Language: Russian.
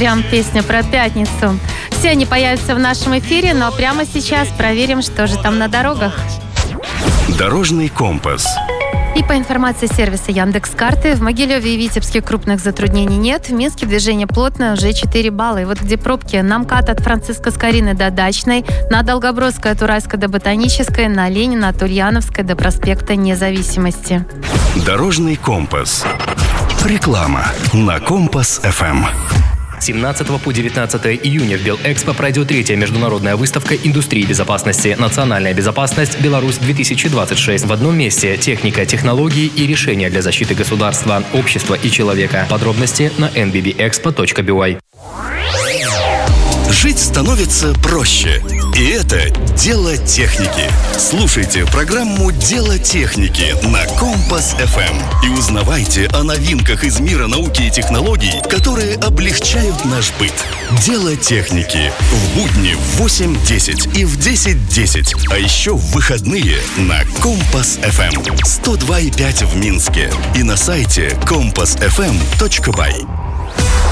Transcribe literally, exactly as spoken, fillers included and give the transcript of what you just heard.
Прям песня про пятницу. Все они появятся в нашем эфире, но прямо сейчас проверим, что же там на дорогах. Дорожный компас. И по информации сервиса Яндекс.Карты, в Могилеве и Витебске крупных затруднений нет. В Минске движение плотное, уже четыре балла. И вот где пробки: на МКАД от Франциска Скорины до Дачной, на Долгобродской от Уральской до Ботанической, на Ленина от Ульяновской до проспекта Независимости. Дорожный компас. Реклама на Компас-ФМ. С семнадцатого по девятнадцатое июня в Белэкспо пройдет третья международная выставка индустрии безопасности «Национальная безопасность. Беларусь-две тысячи двадцать шесть». В одном месте техника, технологии и решения для защиты государства, общества и человека. Подробности на эн би би экспо точка би уай. Жить становится проще. И это «Дело техники». Слушайте программу «Дело техники» на Компас-ФМ и узнавайте о новинках из мира науки и технологий, которые облегчают наш быт. «Дело техники» в будни в восемь десять и в десять десять, а еще в выходные на Компас-ФМ сто два и пять в Минске и на сайте компас эф эм точка бай.